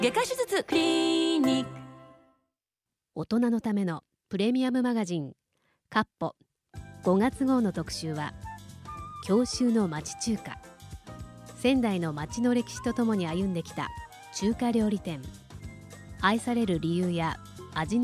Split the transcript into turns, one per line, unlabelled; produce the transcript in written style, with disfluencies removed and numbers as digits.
外科手術クリニック。
大人のためのプレミアムマガジンカッポ5月号の特集は、郷愁の町中華。仙台の町の歴史とともに歩んできた中華料理店。愛される理由や味の